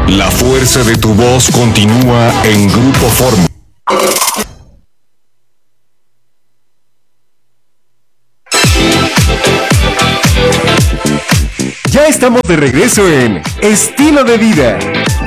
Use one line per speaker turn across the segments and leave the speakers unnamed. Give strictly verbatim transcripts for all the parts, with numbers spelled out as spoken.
La fuerza de tu voz continúa en Grupo Fórmula. Ya estamos de regreso en Estilo de Vida.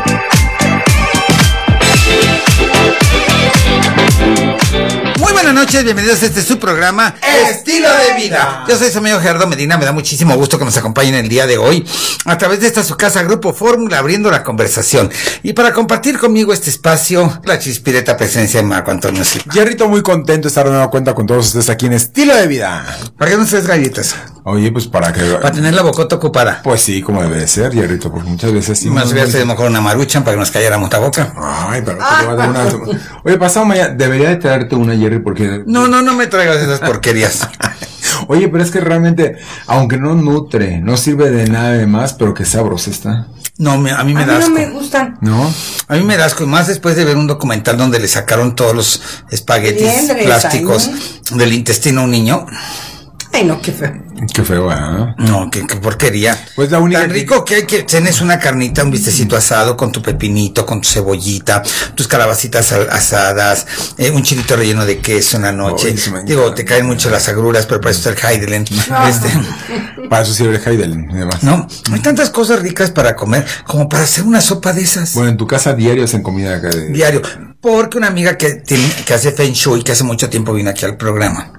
Buenas noches, bienvenidos a este su programa Estilo de Vida. Yo soy su amigo Gerardo Medina, me da muchísimo gusto que nos acompañen el día de hoy a través de esta su casa Grupo Fórmula, abriendo la conversación. Y para compartir conmigo este espacio, la chispireta presencia de Marco Antonio Silva.
Jerrito, muy contento de estar de nueva cuenta con todos ustedes aquí en Estilo de Vida.
¿Para qué no traes galletas?
Oye, pues para que...
Para tener la bocota ocupada.
Pues sí, como debe de ser, Jerrito, porque muchas veces... Sí,
más hubiera sido mejor una maruchan para que nos calláramos la boca.
Ay, pero te voy a dar una... Oye, pasado mañana, debería de traerte una, Jerry, porque...
No, no, no me traigas esas porquerías.
Oye, pero es que realmente, aunque no nutre, no sirve de nada de más, pero que sabrosa está.
No, me, a mí me
a
da
mí
asco.
no me gustan.
¿No?
A mí me da asco, y más después de ver un documental donde le sacaron todos los espaguetis
Liendres,
plásticos
ay,
del intestino a un niño.
Ay, no, qué feo.
Qué feo, ¿eh?
No, qué, qué porquería.
Pues la única...
Tan rico que hay que tienes una carnita, un bistecito asado con tu pepinito, con tu cebollita, tus calabacitas asadas, eh, un chilito relleno de queso en la noche.
Oh,
Digo, te caen mucho las agruras, pero para eso está el Heidelin.
No.
Este,
Para eso sirve el Heidelin y demás.
no, hay tantas cosas ricas para comer como para hacer una sopa de esas.
Bueno, en tu casa diario hacen comida acá de...
Diario. Porque una amiga que, tiene, que hace Feng Shui, que hace mucho tiempo vino aquí al programa,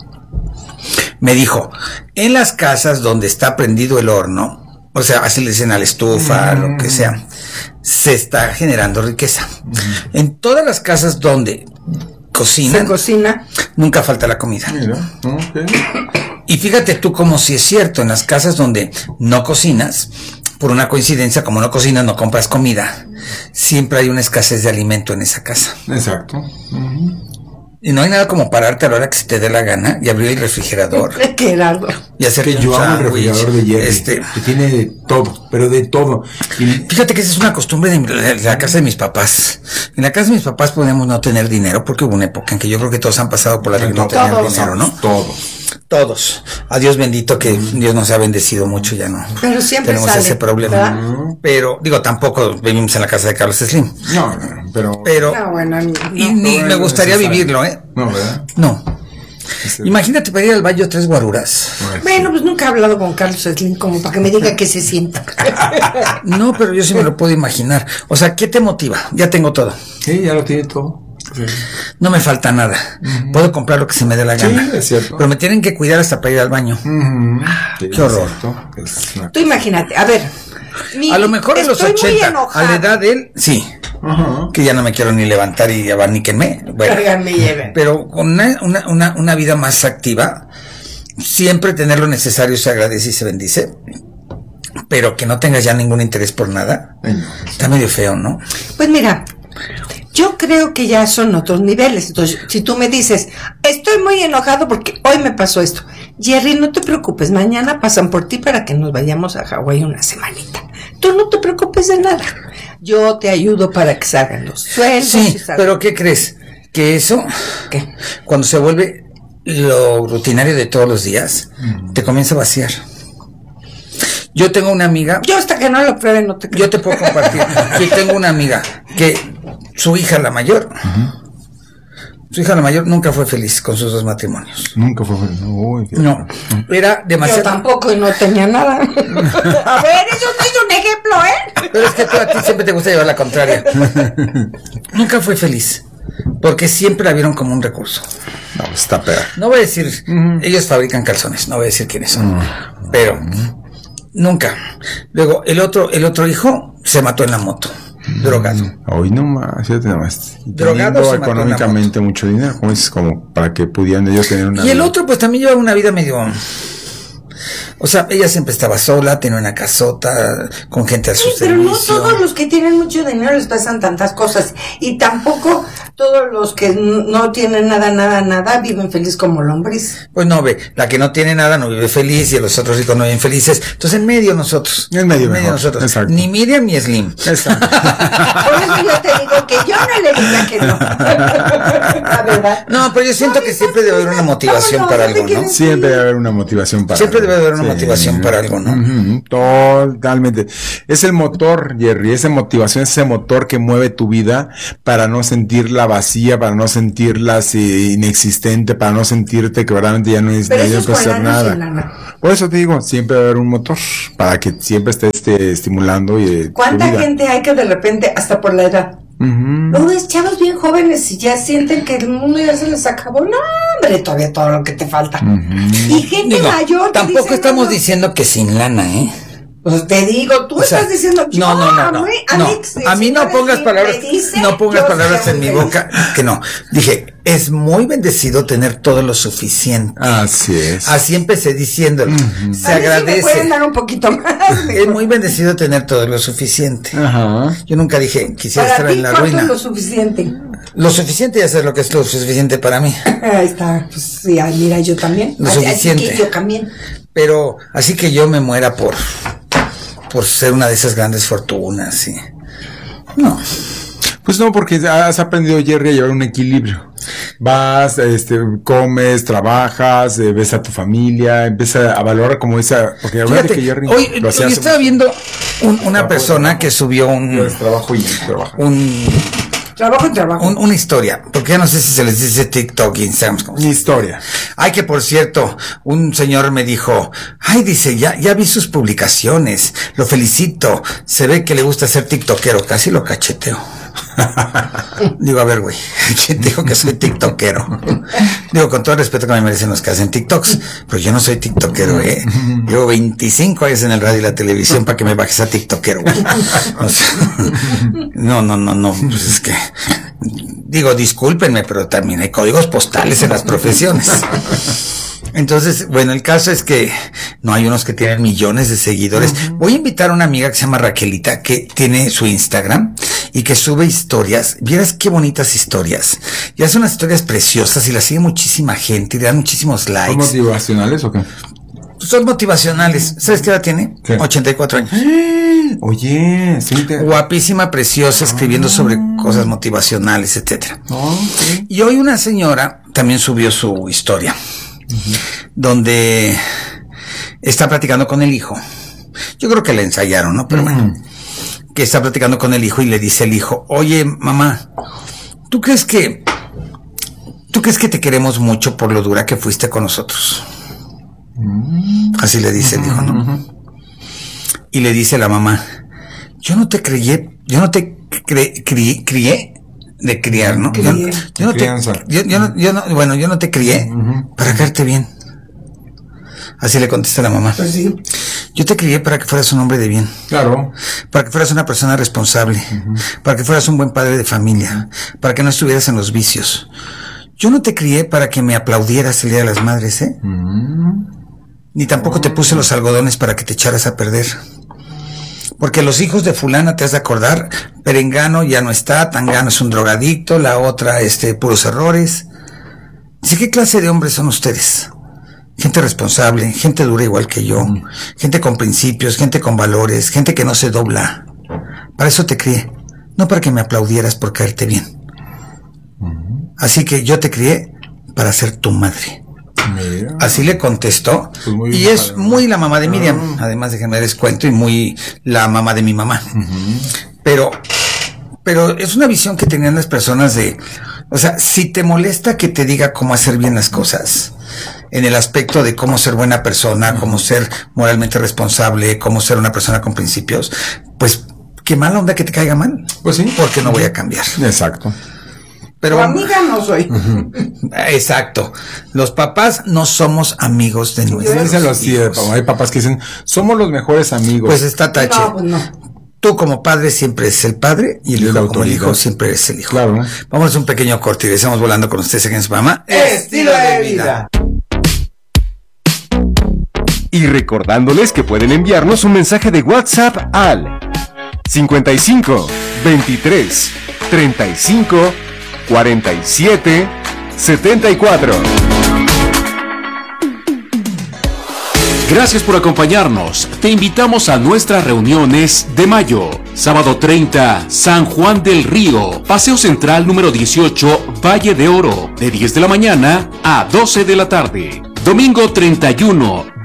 me dijo, en las casas donde está prendido el horno, o sea, así le dicen a la estufa, mm. lo que sea, se está generando riqueza. Mm. En todas las casas donde cocinan,
se cocina,
nunca falta la comida.
Mira, okay.
Y fíjate tú como si es cierto, en las casas donde no cocinas, por una coincidencia, como no cocinas, no compras comida, siempre hay una escasez de alimento en esa casa.
Exacto. Uh-huh.
Y no hay nada como pararte a la hora que se te dé la gana y abrir el refrigerador.
Gerardo.
Y hacer
que yo amo el refrigerador de Jerry,
este,
que tiene de todo, pero de todo.
Y fíjate que esa es una costumbre de, de, de la casa de mis papás. En la casa de mis papás podemos no tener dinero, porque hubo una época en que yo creo que todos han pasado por la que no tenían dinero, ¿no?
Todos.
Todos. A Dios bendito que mm. Dios nos ha bendecido mucho, ya no.
Pero siempre
tenemos
sale,
ese problema.
¿verdad?
Pero, digo, tampoco vivimos en la casa de Carlos Slim.
No, no, pero...
Pero,
no, bueno, no,
y ni me gustaría vivirlo, ¿eh?
No, ¿verdad?
No. Sí. Imagínate pedir al baño tres guaruras.
Bueno, bueno, pues nunca he hablado con Carlos Slim como para que me diga qué se sienta.
No, pero yo sí me lo puedo imaginar. O sea, ¿qué te motiva? Ya tengo todo.
Sí, ya lo tiene todo. Sí.
No me falta nada. Uh-huh. Puedo comprar lo que se me dé la gana.
Sí, es cierto.
Pero me tienen que cuidar hasta para ir al baño.
Uh-huh. Sí,
qué horror.
Es una...
Tú imagínate, a ver. Mi,
a lo mejor en los ochenta, a la edad de él, sí. Uh-huh. Que ya no me quiero ni levantar y abaníquenme. Bueno, pero con una, una, una, una vida más activa, siempre tener lo necesario se agradece y se bendice. Pero que no tengas ya ningún interés por nada. Ay, no, sí. Está medio feo, ¿no?
Pues mira, yo creo que ya son otros niveles. Entonces, si tú me dices, estoy muy enojado porque hoy me pasó esto. Jerry, no te preocupes, mañana pasan por ti para que nos vayamos a Hawái una semanita. Tú no te preocupes de nada. Yo te ayudo para que salgan los sueldos.
Sí, pero ¿qué crees? Que eso,
¿qué?
Cuando se vuelve lo rutinario de todos los días, mm. te comienza a vaciar. Yo tengo una amiga.
Yo hasta que no lo pruebe no te creo.
Yo te puedo compartir. Yo tengo una amiga que su hija la mayor, uh-huh. su hija la mayor nunca fue feliz con sus dos matrimonios.
Nunca fue feliz. Uy,
no, era demasiado.
Yo tampoco y no tenía nada. A ver, eso no es un ejemplo, ¿eh?
Pero es que tú a ti siempre te gusta llevar la contraria. Nunca fue feliz. Porque siempre la vieron como un recurso.
No, está peor.
No voy a decir, uh-huh. ellos fabrican calzones, no voy a decir quiénes son. Uh-huh. Pero nunca. Luego, el otro, el otro hijo se mató en la moto. Drogado.
Hoy no más, fíjate nada más.
Drogado se
económicamente mucho dinero, como es como para que pudieran ellos tener una.
Y el vida. Otro, pues también lleva una vida medio. O sea, ella siempre estaba sola, tenía una casota con gente a su
sí,
servicio.
Pero no todos los que tienen mucho dinero les pasan tantas cosas. Y tampoco todos los que no tienen nada, nada, nada viven feliz como lombriz.
Pues no, ve, la que no tiene nada no vive feliz y los otros ricos no viven felices. Entonces en medio nosotros.
En medio,
en medio nosotros.
Exacto.
Ni Miriam ni Slim.
Exacto. Por eso yo te digo que yo no le diga que no. La verdad.
No, pero yo siento no, que siempre debe haber una motivación no, para algo, ¿no?
Siempre debe haber una motivación para
Siempre debe haber una motivación para algo, ¿no?
Uh-huh, totalmente. Es el motor, Jerry, esa motivación, ese motor que mueve tu vida para no sentirla vacía, para no sentirla eh, inexistente, para no sentirte que verdaderamente ya no es
Pero
necesario
eso es
hacer
nada.
nada. Por eso te digo, siempre va a haber un motor para que siempre esté, esté estimulando y eh,
¿Cuánta
tu vida.
gente hay que de repente, hasta por la edad,
Uh-huh.
no ves chavos bien jóvenes y ya sienten que el mundo ya se les acabó? No, hombre, todavía todo lo que te falta.
Uh-huh.
Y gente
Digo,
mayor que
tampoco
dice,
estamos
no, no.
diciendo que sin lana, ¿eh?
Pues te digo, tú
O sea,
estás diciendo yo,
no, no, no, no,
a mí,
no.
Alex,
A mí no
señores,
pongas
si
palabras,
me dice,
no pongas
yo
palabras
soy
en mi
feliz.
boca que no. Dije, es muy bendecido tener todo lo suficiente.
Así es.
Así empecé diciéndolo. Se
A mí sí me
agradece.
pueden dar un poquito más.
Es muy bendecido tener todo lo suficiente.
Ajá.
Yo nunca dije quisiera
Para
estar
ti,
en la
¿cuánto
ruina.
es lo suficiente?
Lo suficiente ya sé lo que es lo suficiente para mí.
Ahí está, pues sí, ay, mira, yo también.
Lo
Así- así
suficiente.
que yo también.
Pero así que yo me muera por por ser una de esas grandes fortunas, sí. No.
Pues no, porque has aprendido, Jerry, a llevar un equilibrio. Vas, este, comes, trabajas, eh, ves a tu familia, empieza a valorar como esa, porque la verdad
Fíjate,
que Jerry
hoy,
lo hacía
hoy
hace
estaba
mucho.
viendo un- una
Trabajo,
persona
trabajo.
que subió un,
Es trabajo y trabaja.
un,
Trabajo y trabajo.
un- una historia, porque ya no sé si se les dice TikTok, Instagram, ¿cómo se
Una historia.
Ay, que por cierto, un señor me dijo, ay, dice, ya, ya vi sus publicaciones, lo felicito, se ve que le gusta ser tiktokero, casi lo cacheteo. Digo, a ver, güey, ¿quién dijo que soy tiktokero? Digo, con todo el respeto que me merecen los que hacen tiktoks, pero yo no soy tiktokero, eh. Llevo veinticinco años en el radio y la televisión para que me bajes a tiktokero, güey. O sea, no, no, no, no, pues es que, digo, discúlpenme, pero también hay códigos postales en las profesiones. Entonces, bueno, el caso es que no hay unos que tienen millones de seguidores. Voy a invitar a una amiga que se llama Raquelita, que tiene su Instagram y que sube historias. Vieras qué bonitas historias. Y hace unas historias preciosas y las sigue muchísima gente y le dan muchísimos
¿Son
likes.
motivacionales o qué?
Son motivacionales. ¿Sabes qué edad tiene?
¿Qué?
ochenta y cuatro años.
Oye, sí te...
Guapísima, preciosa, escribiendo sobre cosas motivacionales, etcétera.
Oh, ok.
Y hoy una señora también subió su historia, uh-huh, donde está platicando con el hijo. Yo creo que la ensayaron, ¿no? Pero uh-huh, bueno, que está platicando con el hijo y le dice el hijo, oye, mamá, ¿tú crees que, tú crees que te queremos mucho por lo dura que fuiste con nosotros? Uh-huh. Así le dice uh-huh, el hijo, ¿no? Uh-huh. Y le dice la mamá, yo no te creí, yo no te cre, crié, crié de criar, ¿no? Yo, yo no te, yo, yo no, yo no, bueno, yo no te crié uh-huh, para caerte bien. Así le contesta la mamá.
Pues sí.
Yo te crié para que fueras un hombre de bien.
Claro.
Para que fueras una persona responsable. Uh-huh. Para que fueras un buen padre de familia. Para que no estuvieras en los vicios. Yo no te crié para que me aplaudieras el Día de las Madres, ¿eh? Uh-huh. Ni tampoco te puse los algodones para que te echaras a perder. Porque los hijos de fulana, te has de acordar, Perengano ya no está, Tangano es un drogadicto, la otra, este, puros errores. ¿Sí, qué clase de hombres son ustedes? Gente responsable, gente dura igual que yo, mm. gente con principios, gente con valores, gente que no se dobla. Para eso te crié, no para que me aplaudieras por caerte bien. Mm. Así que yo te crié para ser tu madre. Mira. Así le contestó, pues y es padre, muy la mamá de Miriam, ah. además de que me des cuento, y muy la mamá de mi mamá. Uh-huh. Pero, pero es una visión que tenían las personas de, o sea, si te molesta que te diga cómo hacer bien las cosas, en el aspecto de cómo ser buena persona, uh-huh, cómo ser moralmente responsable, cómo ser una persona con principios, pues qué mala onda que te caiga mal.
Pues sí.
Porque no voy a cambiar.
Exacto.
Pero tu amiga no soy.
Uh-huh. Exacto. Los papás no somos amigos de nuestros hijos.
Sí, hay papás que dicen, somos los mejores amigos.
Pues está tache.
No, pues no.
Tú como padre siempre eres el padre y el hijo como el hijo siempre eres el hijo.
Claro.
Vamos a hacer un pequeño corte y estamos volando con ustedes aquí en su programa
Estilo de Vida.
Y recordándoles que pueden enviarnos un mensaje de WhatsApp al cincuenta y cinco, veintitrés, treinta y cinco, cuarenta y siete, setenta y cuatro. Gracias por acompañarnos. Te invitamos a nuestras reuniones de mayo. Sábado treinta, San Juan del Río, Paseo Central número dieciocho, Valle de Oro, de diez de la mañana a doce de la tarde. Domingo treinta y uno,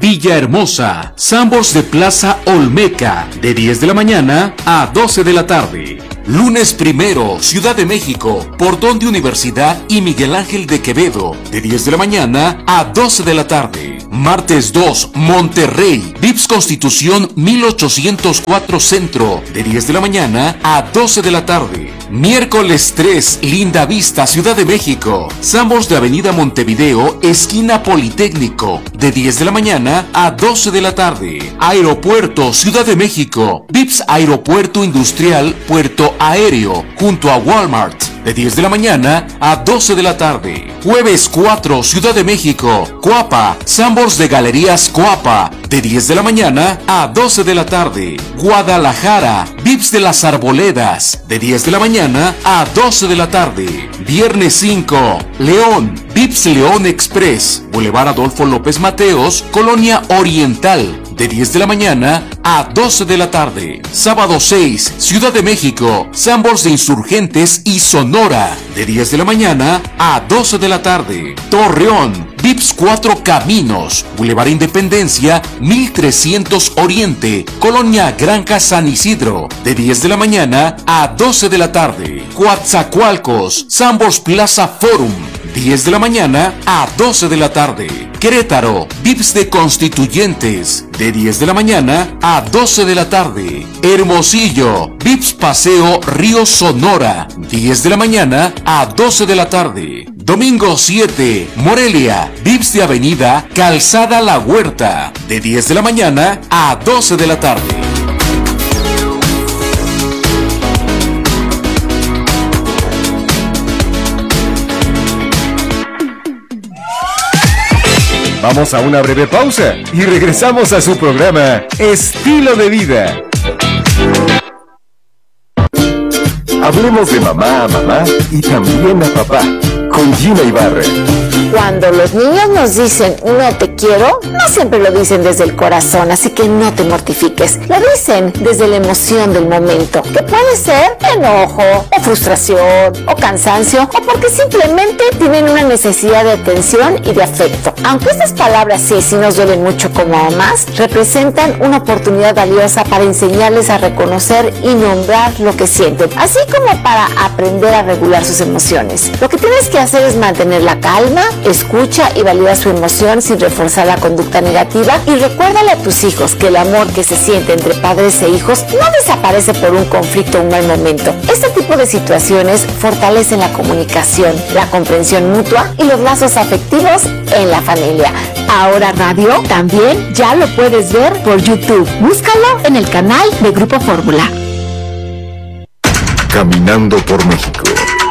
Villahermosa, Sanborns de Plaza Olmeca, de diez de la mañana a doce de la tarde. Lunes primero, Ciudad de México, Portón de Universidad y Miguel Ángel de Quevedo, de diez de la mañana a doce de la tarde. Martes dos, Monterrey, Vips Constitución mil ochocientos cuatro Centro, de diez de la mañana a doce de la tarde. Miércoles tres, Linda Vista, Ciudad de México, Sanborns de Avenida Montevideo, esquina Politécnico, de diez de la mañana a doce de la tarde. Aeropuerto, Ciudad de México, Vips Aeropuerto Industrial, Puerto Aéreo, junto a Walmart, de diez de la mañana a doce de la tarde. Jueves cuatro, Ciudad de México, Coapa, Sanborns de Galerías Coapa, de diez de la mañana a doce de la tarde. Guadalajara, Vips de las Arboledas, de diez de la mañana a doce de la tarde. Viernes cinco, León, Vips León Express, Boulevard Adolfo López Mateos, Colonia Oriental, de diez de la mañana a doce de la tarde. Sábado seis, Ciudad de México, Sanborns de Insurgentes y Sonora, de diez de la mañana a doce de la tarde. Torreón, Vips Cuatro Caminos, Boulevard Independencia, mil trescientos Oriente, Colonia Granja San Isidro, de diez de la mañana a doce de la tarde. Coatzacoalcos, Sanborns Plaza Forum, diez de la mañana a doce de la tarde. Querétaro, Vips de Constituyentes, de diez de la mañana a doce de la tarde. Hermosillo, Vips Paseo Río Sonora, diez de la mañana a doce de la tarde. Domingo siete, Morelia, Vips de Avenida Calzada La Huerta, de diez de la mañana a doce de la tarde.
Vamos a una breve pausa y regresamos a su programa Estilo de Vida. Hablemos de mamá a mamá y también a papá con Gina Ibarra.
Cuando los niños nos dicen no te quiero, no siempre lo dicen desde el corazón, así que no te mortifiques. Lo dicen desde la emoción del momento, que puede ser enojo, o frustración, o cansancio, o porque simplemente tienen una necesidad de atención y de afecto. Aunque estas palabras sí, sí nos duelen mucho como mamás, representan una oportunidad valiosa para enseñarles a reconocer y nombrar lo que sienten, así como para aprender a regular sus emociones. Lo que tienes que hacer es mantener la calma, escucha y valida su emoción sin reforzar la conducta negativa, y recuérdale a tus hijos que el amor que se siente entre padres e hijos no desaparece por un conflicto o un mal momento. Este tipo de situaciones fortalecen la comunicación, la comprensión mutua y los lazos afectivos en la familia. Ahora Radio también ya lo puedes ver por YouTube. Búscalo en el canal de Grupo Fórmula.
Caminando por México.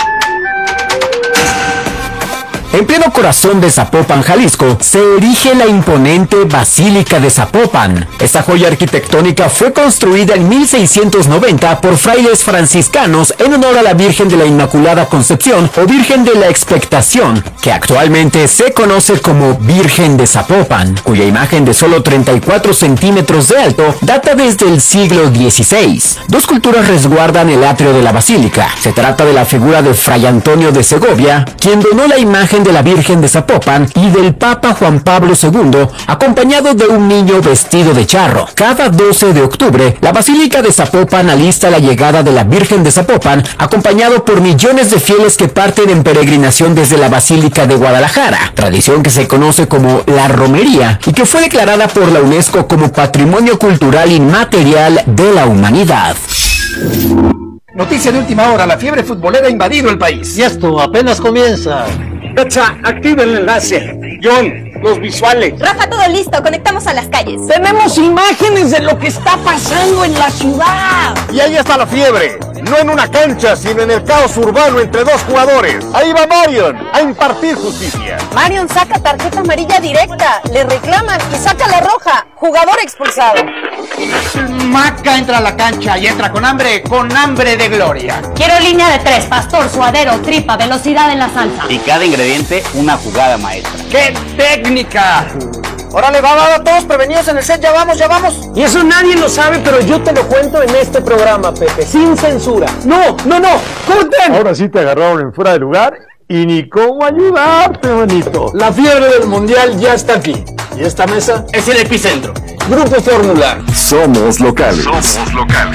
En pleno corazón de Zapopan, Jalisco, se erige la imponente Basílica de Zapopan. Esta joya arquitectónica fue construida en mil seiscientos noventa por frailes franciscanos en honor a la Virgen de la Inmaculada Concepción o Virgen de la Expectación, que actualmente se conoce como Virgen de Zapopan, cuya imagen de solo treinta y cuatro centímetros de alto data desde el siglo dieciséis. Dos culturas resguardan el atrio de la basílica. Se trata de la figura de Fray Antonio de Segovia, quien donó la imagen de la Virgen de Zapopan, y del Papa Juan Pablo segundo, acompañado de un niño vestido de charro. Cada doce de octubre, la Basílica de Zapopan alista la llegada de la Virgen de Zapopan, acompañado por millones de fieles que parten en peregrinación desde la Basílica de Guadalajara, tradición que se conoce como la romería y que fue declarada por la UNESCO como Patrimonio Cultural Inmaterial de la Humanidad.
Noticia de última hora, la fiebre futbolera ha invadido el país.
Y esto apenas comienza.
Pecha, activa el enlace. John, los visuales.
Rafa, todo listo, conectamos a las calles.
Tenemos imágenes de lo que está pasando en la ciudad.
Y ahí está la fiebre. No en una cancha, sino en el caos urbano entre dos jugadores. Ahí va Marion a impartir justicia.
Marion saca tarjeta amarilla directa, le reclaman y saca la roja. Jugador expulsado.
Maca entra a la cancha y entra con hambre, con hambre de gloria.
Quiero línea de tres, pastor, suadero, tripa, velocidad en la salsa.
Y cada ingrediente, una jugada maestra.
¡Qué técnica!
Órale, va, va, va, todos prevenidos en el set, ya vamos, ya vamos.
Y eso nadie lo sabe, pero yo te lo cuento en este programa, Pepe, sin censura. No, no, no, corten.
Ahora sí te agarraron en fuera de lugar y ni cómo ayudarte, bonito.
La fiebre del mundial ya está aquí. ¿Y esta mesa?
Es el epicentro.
Grupo Fórmula.
Somos locales.
Somos locales.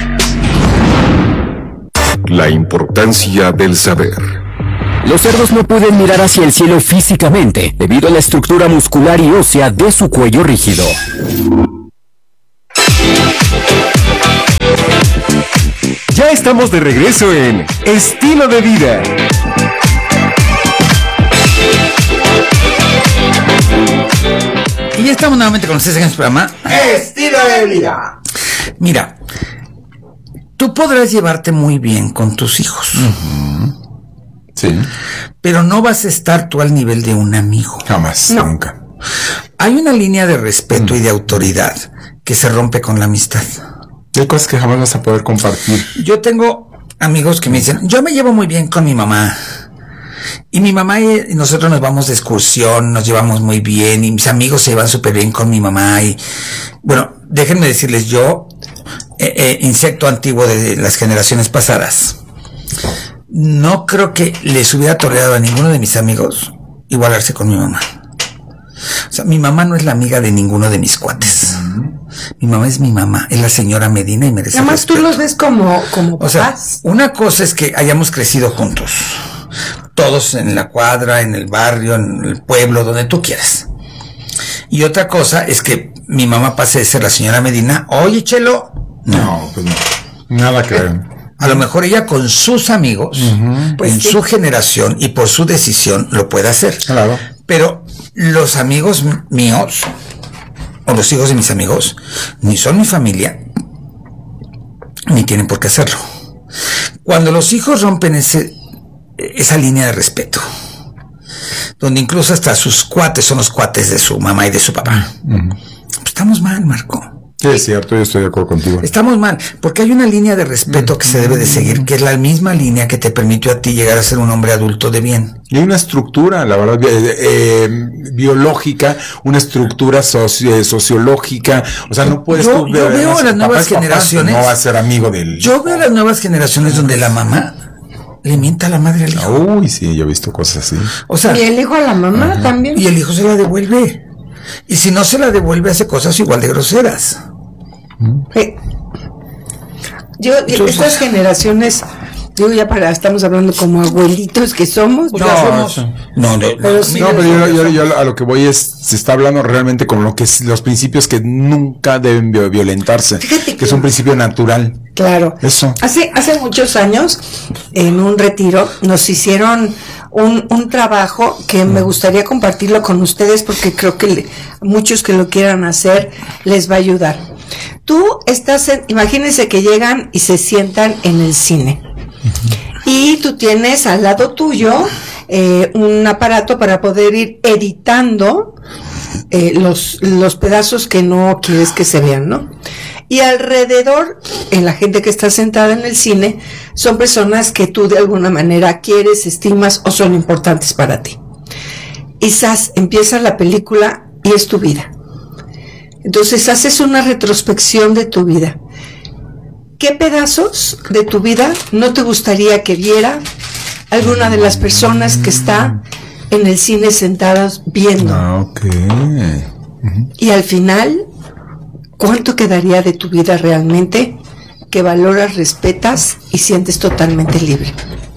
La importancia del saber.
Los cerdos no pueden mirar hacia el cielo físicamente debido a la estructura muscular y ósea de su cuello rígido.
Ya estamos de regreso en Estilo de Vida.
Y ya estamos nuevamente con ustedes en este programa
Estilo de Vida.
Mira, tú podrás llevarte muy bien con tus hijos.
Uh-huh. Sí.
Pero no vas a estar tú al nivel de un amigo.
Jamás,
no.
Nunca.
Hay una línea de respeto mm. y de autoridad que se rompe con la amistad.
Hay cosas que jamás vas a poder compartir.
Yo tengo amigos que me dicen, yo me llevo muy bien con mi mamá. Y mi mamá y nosotros nos vamos de excursión, nos llevamos muy bien, y mis amigos se llevan súper bien con mi mamá. Y bueno, déjenme decirles, yo, eh, eh, insecto antiguo de las generaciones pasadas, no creo que les hubiera tolerado a ninguno de mis amigos igualarse con mi mamá. O sea, mi mamá no es la amiga de ninguno de mis cuates. Uh-huh. Mi mamá es mi mamá, es la señora Medina y merece
Además
respeto.
tú los ves como, como papás.
O sea, una cosa es que hayamos crecido juntos, todos en la cuadra, en el barrio, en el pueblo, donde tú quieras. Y otra cosa es que mi mamá pase de ser la señora Medina, oye, Chelo. No,
no pues no. Nada que ver.
A lo mejor ella con sus amigos, uh-huh, pues en sí. su generación y por su decisión lo puede hacer.
Claro.
Pero los amigos míos, o los hijos de mis amigos, ni son mi familia, ni tienen por qué hacerlo. Cuando los hijos rompen ese, esa línea de respeto, donde incluso hasta sus cuates son los cuates de su mamá y de su papá, uh-huh. pues estamos mal, Marco.
Sí, es cierto, yo estoy de acuerdo contigo.
Estamos mal, porque hay una línea de respeto que se debe de seguir, que es la misma línea que te permitió a ti llegar a ser un hombre adulto de bien.
Y hay una estructura, la verdad, eh, eh, biológica, una estructura socio, sociológica, o sea, no puedes
yo,
tú
yo
ver,
veo
no,
a las nuevas generaciones,
no va a ser amigo del...
Yo veo a las nuevas generaciones donde la mamá le mienta a la madre al hijo.
Uy, sí, yo he visto cosas así.
O sea,
y el hijo a la mamá uh-huh. también.
Y el hijo se la devuelve. Y si no se la devuelve, hace cosas igual de groseras.
Sí. Yo, Entonces, estas generaciones, digo ya para, estamos hablando como abuelitos que somos.
No, no, somos, no, no,
pero, sí, no, pero yo, yo, yo a lo que voy es, se está hablando realmente como lo que es los principios que nunca deben violentarse, que, que es un principio natural.
Claro.
Eso.
Hace, hace muchos años, en un retiro, nos hicieron un, un trabajo que me gustaría compartirlo con ustedes porque creo que le, muchos que lo quieran hacer les va a ayudar. Tú estás, en, imagínense que llegan y se sientan en el cine. Uh-huh. Y tú tienes al lado tuyo eh, un aparato para poder ir editando eh, los, los pedazos que no quieres que se vean, ¿no? Y alrededor, en la gente que está sentada en el cine, son personas que tú de alguna manera quieres, estimas o son importantes para ti. Y ¡zas! Empieza la película y es tu vida. Entonces haces una retrospección de tu vida. ¿Qué pedazos de tu vida no te gustaría que viera alguna de las personas que está en el cine sentadas viendo?
Ah, ok. Uh-huh.
Y al final, ¿cuánto quedaría de tu vida realmente que valoras, respetas y sientes totalmente libre?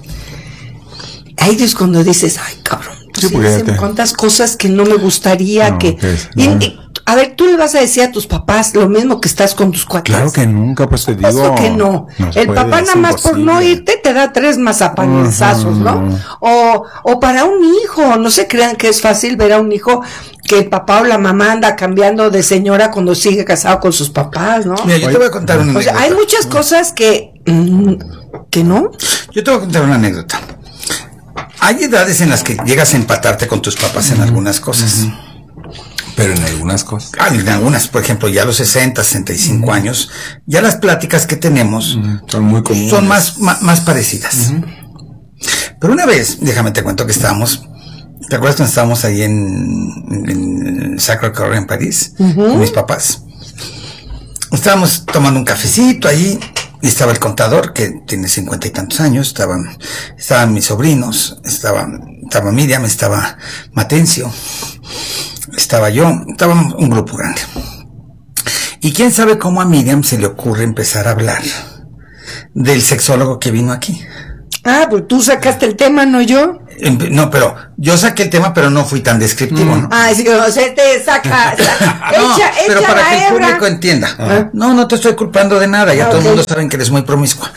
Ahí es cuando dices, ay, cabrón,
sí,
sí, cuántas cosas que no me gustaría
no,
que...
Es,
y,
no.
y, a ver, tú le vas a decir a tus papás lo mismo que estás con tus cuates.
Claro que nunca, pues te digo.
Puesto que no.
no
El
puede,
papá nada más por no irte te da tres mazapanizazos, uh-huh. ¿no? O, o para un hijo, no se crean que es fácil ver a un hijo que el papá o la mamá anda cambiando de señora cuando sigue casado con sus papás, ¿no?
Mira, yo te voy a contar una
o
anécdota.
sea, hay muchas cosas que, mm, que no.
Yo te voy a contar una anécdota. Hay edades en las que llegas a empatarte con tus papás uh-huh. en algunas cosas. Uh-huh.
Pero en algunas cosas.
Ah, en algunas, por ejemplo, ya a los sesenta, sesenta y cinco uh-huh. años, ya las pláticas que tenemos
uh-huh. son muy comunes.
Son más, más, más parecidas. Uh-huh. Pero una vez, déjame te cuento que estábamos, ¿te acuerdas cuando estábamos ahí en, en Sacré-Cœur en París? Uh-huh. Con mis papás. Estábamos tomando un cafecito ahí, y estaba el contador, que tiene cincuenta y tantos años, estaban, estaban mis sobrinos, estaba, estaba Miriam, estaba Matencio, estaba yo, estaba un grupo grande. Y quién sabe cómo a Miriam se le ocurre empezar a hablar del sexólogo que vino aquí.
Ah, pues tú sacaste el tema, no yo.
No, pero yo saqué el tema, pero no fui tan descriptivo, ¿no?
Ah, sí, o sea, te saca, saca
no,
echa,
pero
echa
para
la
que el
hebra.
público entienda.
Ah.
No, no te estoy culpando de nada, ya
Ah,
todo
okay.
el mundo sabe que eres muy promiscua.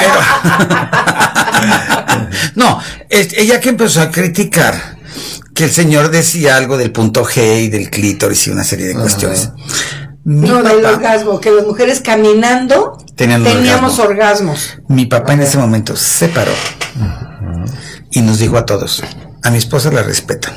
Ah.
Pero no, es, ella que empezó a criticar que el señor decía algo del punto G y del clítoris y una serie de cuestiones. Mi
no,
papá,
del orgasmo, que las mujeres caminando
Tenían un
teníamos
orgasmo.
orgasmos.
Mi papá en ese momento se paró y nos dijo a todos, a mi esposa la respetan.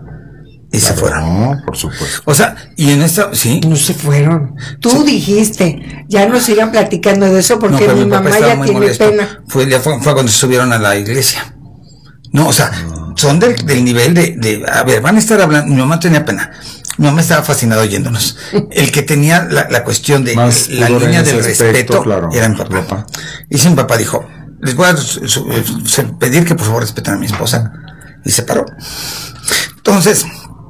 Y claro, se fueron.
No, por supuesto.
O sea, y en esta, sí.
No se fueron. Tú sí. dijiste, ya no sigan platicando de eso porque no, mi, mi mamá ya tiene molesto. pena.
Fue, ya fue, fue cuando se subieron a la iglesia. No, o sea, no. son del, del nivel de, de, a ver, van a estar hablando, mi mamá tenía pena. Mi mamá estaba fascinada oyéndonos. El que tenía la, la cuestión de Más la línea del aspecto, respeto claro, era mi papá. papá. Y si mi papá dijo, les voy a su, su, su, pedir que por favor respeten a mi esposa. Y se paró. Entonces,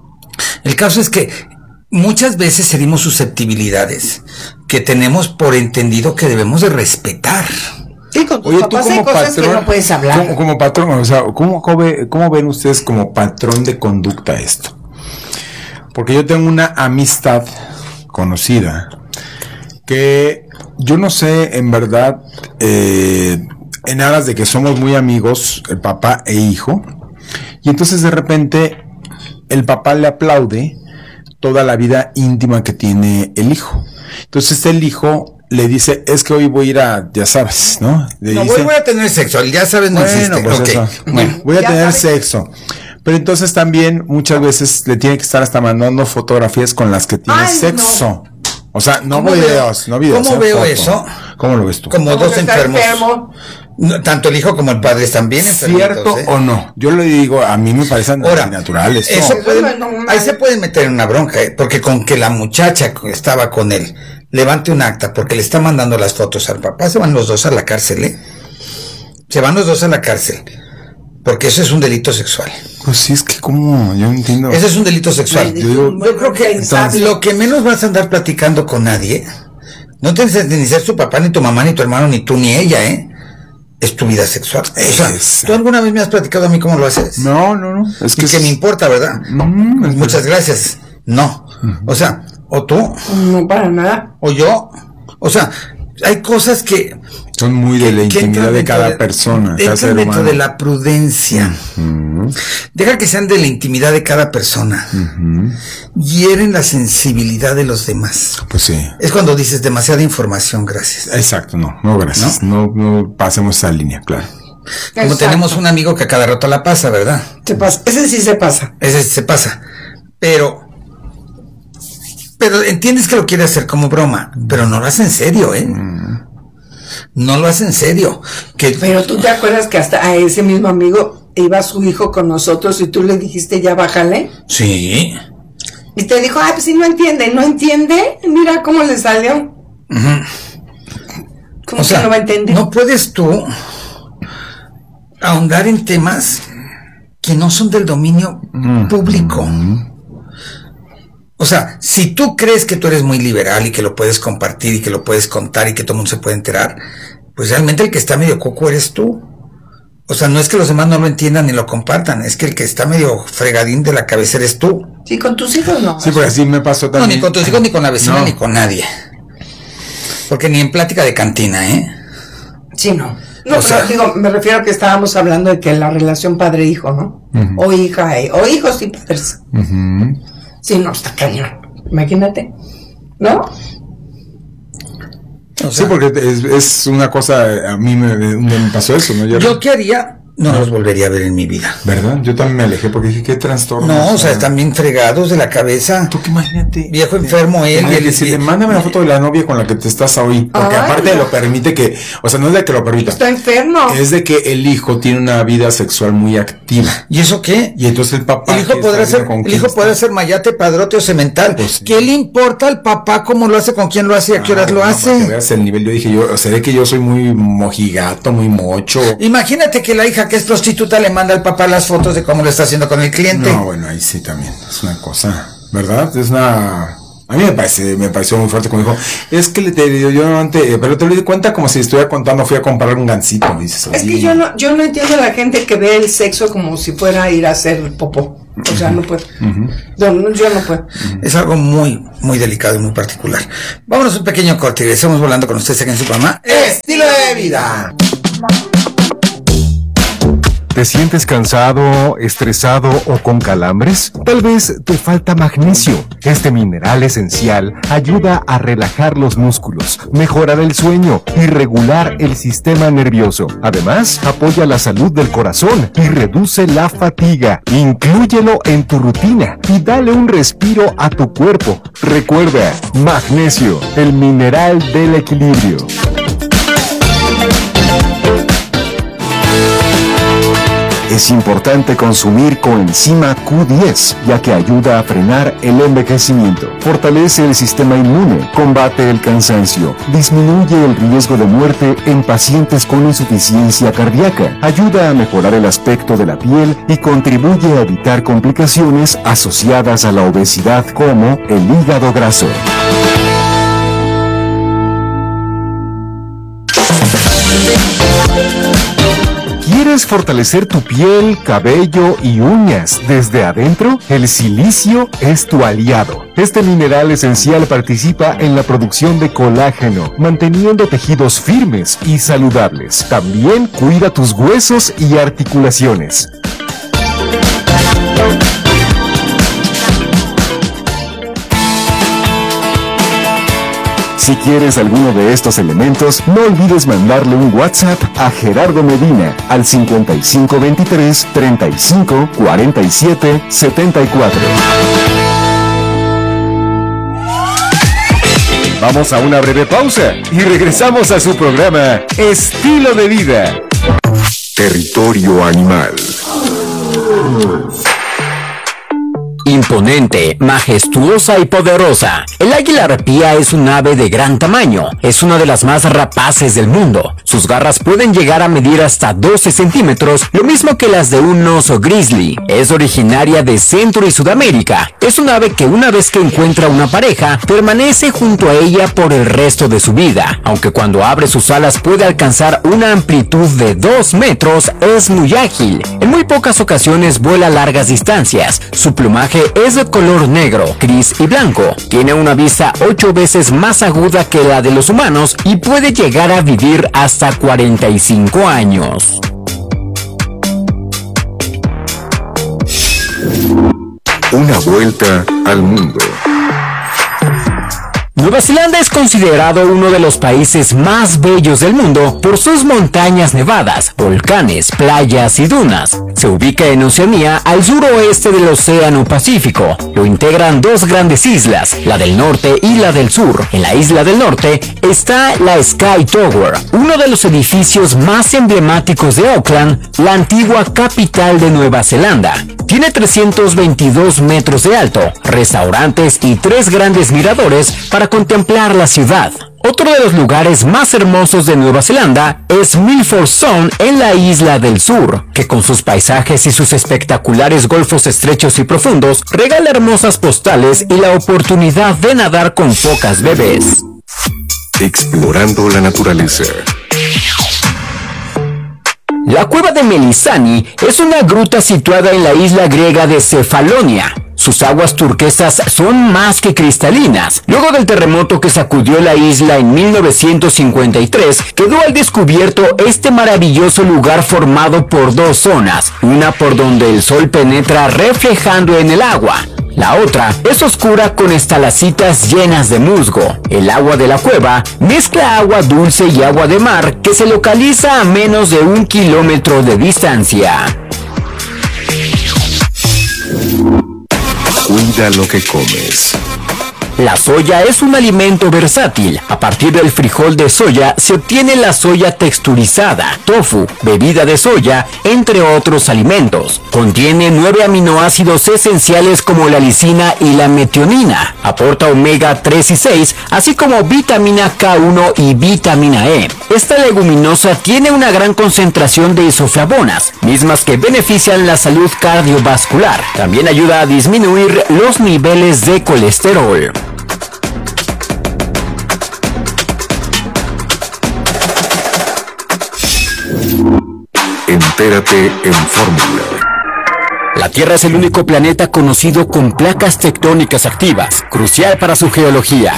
el caso es que muchas veces herimos susceptibilidades que tenemos por entendido que debemos de respetar.
Sí, con tus
Oye,
papás
tú como
hay cosas
patrón,
que no puedes hablar.
Como, como patrón, o sea, ¿cómo, cómo, ¿cómo ven ustedes como patrón de conducta esto? Porque yo tengo una amistad conocida que yo no sé, en verdad, eh, en aras de que somos muy amigos, el papá e hijo, y entonces de repente el papá le aplaude toda la vida íntima que tiene el hijo. Entonces el hijo le dice, es que hoy voy a ir a, ya sabes, ¿no? Le
no,
dice,
voy a tener sexo, ya sabes, no
bueno,
existe.
Pues
okay.
eso.
Bueno,
voy a tener
sabes.
sexo. Pero entonces también muchas veces le tiene que estar hasta mandando fotografías con las que tiene
Ay,
sexo.
No.
O sea, no
¿Cómo
videos,
veo,
no videos.
¿Cómo
¿eh?
veo
Foto.
eso?
¿Cómo lo ves tú?
Como dos enfermos. Enfermo? No, tanto el hijo como el padre están bien
¿Cierto
¿eh?
o no? Yo le digo, a mí me parecen naturales.
Eso no. puede, ahí se puede meter en una bronca, ¿eh? Porque con que la muchacha que estaba con él levante un acta porque le está mandando las fotos al papá, se van los dos a la cárcel, ¿eh? Se van los dos a la cárcel. Porque eso es un delito sexual.
Pues sí, es que como, yo no entiendo.
Ese es un delito sexual.
Yo, digo,
yo creo que entonces, lo que menos vas a andar platicando con nadie, no tienes que ni ser tu papá, ni tu mamá, ni tu hermano, ni tú, ni ella, ¿eh? Es tu vida sexual. O sea, es... ¿tú alguna vez me has platicado a mí cómo lo haces?
No, no, no.
Es que, y que es... me importa, ¿verdad?
Mm,
pues muchas gracias. No. Uh-huh. O sea, o tú.
No, para nada.
O yo. O sea, hay cosas que
son muy de la intimidad de cada
de,
persona.
Entran
cada
dentro
humano.
de la prudencia. Uh-huh. Deja que sean de la intimidad de cada persona. Uh-huh. Hieren la sensibilidad de los demás.
Pues sí.
Es cuando dices demasiada información, gracias.
Exacto, no, no gracias. No, no, no pasemos esa línea, claro.
Como
Exacto.
tenemos un amigo que a cada rato la pasa, ¿verdad?
Se pasa. Ese sí se pasa.
Ese sí se pasa. Pero... Pero entiendes que lo quiere hacer como broma, pero no lo hace en serio, ¿eh? Mm. No lo hace en serio. Que...
Pero tú te acuerdas que hasta a ese mismo amigo iba su hijo con nosotros y tú le dijiste, ya bájale.
Sí.
Y te dijo, ah, pues si no entiende, no entiende, mira cómo le salió.
Uh-huh.
¿Cómo
o
que
sea,
no va a entender?
No puedes tú ahondar en temas que no son del dominio uh-huh. público. O sea, si tú crees que tú eres muy liberal y que lo puedes compartir y que lo puedes contar y que todo el mundo se puede enterar, pues realmente el que está medio coco eres tú. O sea, no es que los demás no lo entiendan ni lo compartan, es que el que está medio fregadín de la cabeza eres tú.
Sí, con tus hijos no.
Sí, porque así me pasó también.
No, ni con tus hijos, ni con la vecina, no. ni con nadie. Porque ni en plática de cantina, ¿eh?
Sí, no. No,
o
pero
sea,
digo, me refiero a que estábamos hablando de que la relación padre-hijo, ¿no? Uh-huh. O hija, eh, o hijos y padres.
Uh-huh.
Sí, no, está cañón. Imagínate, ¿no?
O sea, sí, porque es, es una cosa, a mí me, me pasó eso, ¿no?
Yo, ¿Yo qué haría? No los volvería a ver en mi vida.
¿Verdad? Yo también me alejé porque dije, qué trastorno.
No, o sea, están bien fregados de la cabeza.
Tú que imagínate.
Viejo enfermo él.
Y él decirle, mándame la foto de la novia con la que te estás hoy. Porque Ay, aparte no. lo permite que, o sea, no es de que lo permita.
Está enfermo.
Es de que el hijo tiene una vida sexual muy activa.
¿Y eso qué?
Y entonces el papá.
El hijo podrá ser, el hijo puede ser mayate, padrote o semental. Pues sí. ¿Qué le importa al papá cómo lo hace, con quién lo hace y a qué horas ah, lo no, hace?
Para que veas el nivel, yo dije, yo, seré que yo soy muy mojigato, muy mocho.
Imagínate que la hija que es prostituta le manda al papá las fotos de cómo lo está haciendo con el cliente.
No, bueno, ahí sí también, es una cosa. ¿verdad? Es una... A mí me parece, me pareció muy fuerte cuando dijo, es que le te digo, yo antes, pero te lo di cuenta como si estuviera contando, fui a comprar un gansito, dices.
Es que yo no, yo no entiendo a la gente que ve el sexo como si fuera a ir a hacer popó. O sea, no puedo. Uh-huh. no, no, yo no puedo.
Uh-huh. Es algo muy, muy delicado y muy particular. Vámonos a un pequeño corte y regresamos volando con ustedes aquí en su programa Estilo de Vida.
¿Te sientes cansado, estresado o con calambres? Tal vez te falta magnesio. Este mineral esencial ayuda a relajar los músculos, mejorar el sueño y regular el sistema nervioso. Además, apoya la salud del corazón y reduce la fatiga. Inclúyelo en tu rutina y dale un respiro a tu cuerpo. Recuerda, magnesio, el mineral del equilibrio. Es importante consumir coenzima Q diez, ya que ayuda a frenar el envejecimiento, fortalece el sistema inmune, combate el cansancio, disminuye el riesgo de muerte en pacientes con insuficiencia cardíaca, ayuda a mejorar el aspecto de la piel y contribuye a evitar complicaciones asociadas a la obesidad como el hígado graso. ¿Quieres fortalecer tu piel, cabello y uñas desde adentro? El silicio es tu aliado. Este mineral esencial participa en la producción de colágeno, manteniendo tejidos firmes y saludables. También cuida tus huesos y articulaciones. Si quieres alguno de estos elementos, no olvides mandarle un WhatsApp a Gerardo Medina al cincuenta y cinco veintitrés, treinta y cinco, cuarenta y siete, setenta y cuatro. Vamos a una breve pausa y regresamos a su programa Estilo de Vida.
Territorio Animal.
Imponente, majestuosa y poderosa. El águila arpía es un ave de gran tamaño. Es una de las más rapaces del mundo. Sus garras pueden llegar a medir hasta doce centímetros, lo mismo que las de un oso grizzly. Es originaria de Centro y Sudamérica. Es un ave que una vez que encuentra una pareja, permanece junto a ella por el resto de su vida. Aunque cuando abre sus alas puede alcanzar una amplitud de dos metros, es muy ágil. En muy pocas ocasiones vuela a largas distancias. Su plumaje es de color negro, gris y blanco. Tiene una vista ocho veces más aguda que la de los humanos y puede llegar a vivir hasta cuarenta y cinco años.
Una vuelta al mundo.
Nueva Zelanda es considerado uno de los países más bellos del mundo por sus montañas nevadas, volcanes, playas y dunas. Se ubica en Oceanía, al suroeste del Océano Pacífico. Lo integran dos grandes islas, la del norte y la del sur. En la isla del norte está la Sky Tower, uno de los edificios más emblemáticos de Auckland, la antigua capital de Nueva Zelanda. Tiene trescientos veintidós metros de alto, restaurantes y tres grandes miradores para contemplar la ciudad. Otro de los lugares más hermosos de Nueva Zelanda es Milford Sound en la isla del sur, que con sus paisajes y sus espectaculares golfos estrechos y profundos regala hermosas postales y la oportunidad de nadar con focas bebés.
Explorando la naturaleza.
La cueva de Melisani es una gruta situada en la isla griega de Cefalonia. Sus aguas turquesas son más que cristalinas. Luego del terremoto que sacudió la isla en mil novecientos cincuenta y tres, quedó al descubierto este maravilloso lugar formado por dos zonas, una por donde el sol penetra reflejando en el agua. La otra es oscura con estalactitas llenas de musgo. El agua de la cueva mezcla agua dulce y agua de mar que se localiza a menos de un kilómetro de distancia.
Cuida lo que comes.
La soya es un alimento versátil. A partir del frijol de soya se obtiene la soya texturizada, tofu, bebida de soya, entre otros alimentos. Contiene nueve aminoácidos esenciales como la lisina y la metionina. Aporta omega tres y seis, así como vitamina K uno y vitamina E. Esta leguminosa tiene una gran concentración de isoflavonas, mismas que benefician la salud cardiovascular. También ayuda a disminuir los niveles de colesterol.
Entérate en Fórmula.
La Tierra es el único planeta conocido con placas tectónicas activas, crucial para su geología.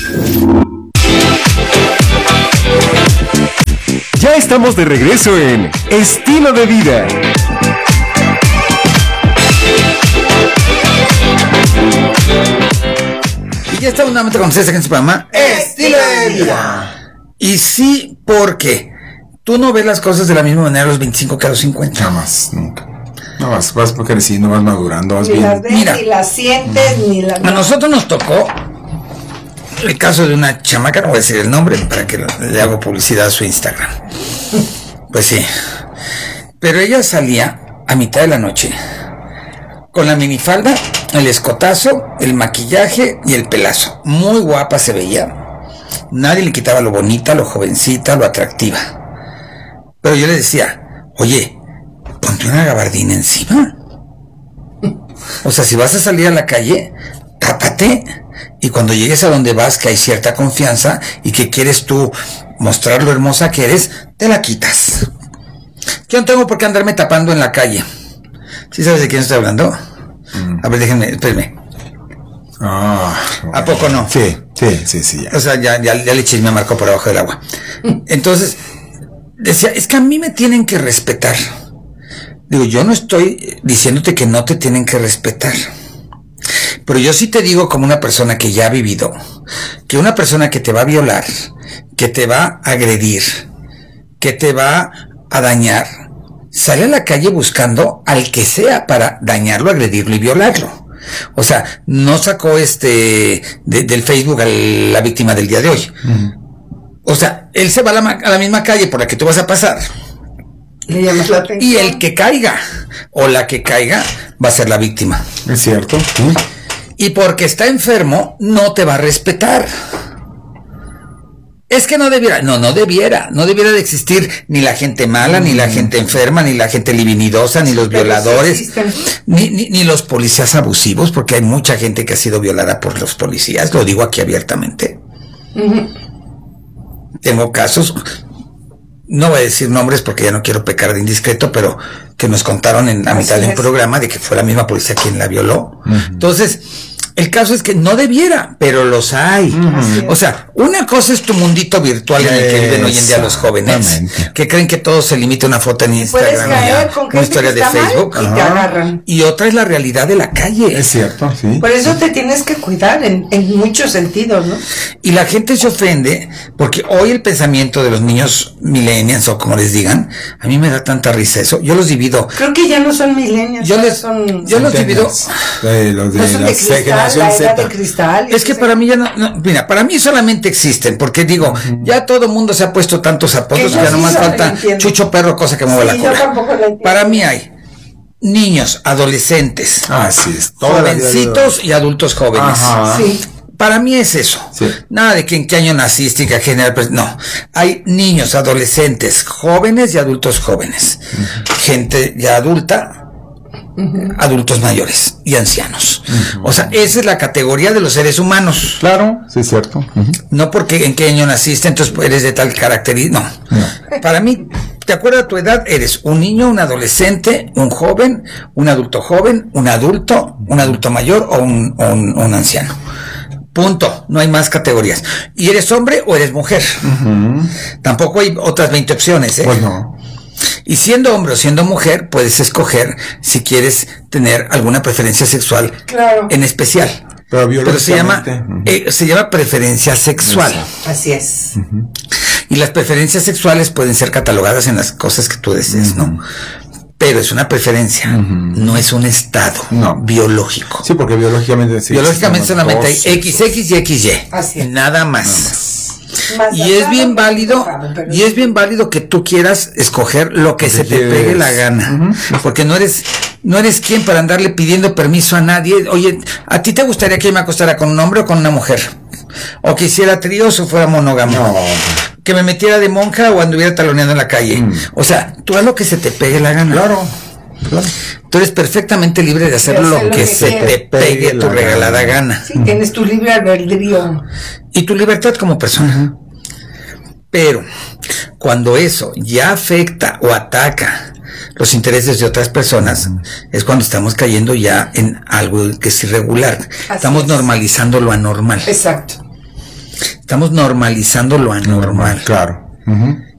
Ya estamos de regreso en Estilo de Vida.
Y ya estamos nuevamente con ustedes aquí en su programa Estilo de Vida. Y sí, porque tú no ves las cosas de la misma manera a los veinticinco que a los cincuenta.
Jamás, nunca. No vas, vas creciendo, vas madurando, vas
ni
bien.
Las ves,
Mira,
ni las sientes, mm. ni las...
A nosotros nos tocó el caso de una chamaca, no voy a decir el nombre para que le hago publicidad a su Instagram. Pues sí. Pero ella salía a mitad de la noche con la minifalda, el escotazo, el maquillaje y el pelazo. Muy guapa se veía. Nadie le quitaba lo bonita, lo jovencita, lo atractiva. Pero yo le decía, oye, ponte una gabardina encima. O sea, si vas a salir a la calle, tápate. Y cuando llegues a donde vas, que hay cierta confianza y que quieres tú mostrar lo hermosa que eres, te la quitas. Yo no tengo por qué andarme tapando en la calle. ¿Sí sabes de quién estoy hablando? Mm. A ver, déjenme, espérenme.
Ah,
¿A poco no?
Sí, sí, sí, sí. Ya.
O sea, ya, ya, ya le chisme a Marco por abajo del agua. Entonces, decía, es que a mí me tienen que respetar. Digo, yo no estoy diciéndote que no te tienen que respetar. Pero yo sí te digo, como una persona que ya ha vivido, que una persona que te va a violar, que te va a agredir, que te va a dañar, sale a la calle buscando al que sea para dañarlo, agredirlo y violarlo. O sea, no sacó este de, del Facebook a la víctima del día de hoy. Uh-huh. O sea, él se va a la, a la misma calle por la que tú vas a pasar.
Le llamas la atención.
Y el que caiga o la que caiga va a ser la víctima.
Es cierto. ¿Sí?
Y porque está enfermo, no te va a respetar. Es que no debiera, no, no debiera, no debiera de existir ni la gente mala, mm. ni la gente enferma, ni la gente libidinosa, ni los Pero violadores, sí ni, ni, ni los policías abusivos, porque hay mucha gente que ha sido violada por los policías, lo digo aquí abiertamente. Uh-huh. Tengo casos, no voy a decir nombres porque ya no quiero pecar de indiscreto, pero que nos contaron en la mitad de un programa de que fue la misma policía quien la violó. Uh-huh. Entonces, el caso es que no debiera, pero los hay. Uh-huh. O sea, una cosa es tu mundito virtual en el que viven hoy en día los jóvenes, que creen que todo se limita a una foto en Instagram, y una historia de Facebook,
y, te agarran.
Y otra es la realidad de la calle.
Es cierto, sí.
Por eso te tienes que cuidar en, en muchos sentidos, ¿no?
Y la gente se ofende porque hoy el pensamiento de los niños millennials, o como les digan, a mí me da tanta risa eso. Yo los divido.
Creo que ya no son millennials.
Yo les,
son
yo los divido.
Eh, los de,
no son de cristal, la edad de cristal.
Es que para mí ya no, no, mira, para mí solamente existen, porque digo, uh-huh. ya todo el mundo se ha puesto tantos apodos que ya nomás falta Chucho Perro, cosa que mueve sí, la cola. Para mí hay niños, adolescentes,
así es,
jovencitos y adultos jóvenes.
Ajá.
Sí. Para mí es eso. Sí. Nada de que en qué año naciste, que general, no. Hay niños, adolescentes, jóvenes y adultos jóvenes. Uh-huh. Gente ya adulta, uh-huh. adultos mayores y ancianos. Uh-huh. O sea, esa es la categoría de los seres humanos.
Claro, sí es cierto. Uh-huh.
No porque en qué año naciste, entonces eres de tal característica. No. no. Para mí, de acuerdo a tu edad, eres un niño, un adolescente, un joven, un adulto joven, un adulto, un adulto mayor o un, o un, un anciano. Punto, no hay más categorías. ¿Y eres hombre o eres mujer? Uh-huh. Tampoco hay otras veinte opciones, ¿eh?
Pues no.
Y siendo hombre o siendo mujer, puedes escoger si quieres tener alguna preferencia sexual
claro.
en especial.
Pero,
Pero se llama uh-huh. eh, se llama preferencia sexual.
Así es.
Uh-huh. Y las preferencias sexuales pueden ser catalogadas en las cosas que tú desees, uh-huh. ¿no? pero es una preferencia, uh-huh. no es un estado no. biológico.
Sí, porque biológicamente sí,
biológicamente solamente hay equis equis y equis y, Así nada más. No, más. Y es bien válido, y es bien válido que tú quieras escoger lo que se te pegue la gana, uh-huh. porque no eres, no eres quien para andarle pidiendo permiso a nadie. Oye, ¿a ti te gustaría que yo me acostara con un hombre o con una mujer? O que hiciera tríos o fuera monógamo. No. Que me metiera de monja o anduviera taloneando en la calle. Mm. O sea, tú haz lo que se te pegue la gana.
Claro. claro.
Tú eres perfectamente libre de hacer lo, lo que, que se te pegue, pegue tu regalada gana.
Sí, mm. tienes tu libre albedrío.
Y tu libertad como persona. Uh-huh. Pero, cuando eso ya afecta o ataca los intereses de otras personas, uh-huh. es cuando estamos cayendo ya en algo que es irregular. Así estamos es. normalizando lo anormal.
Exacto.
Estamos normalizando lo anormal.
Claro. Uh-huh.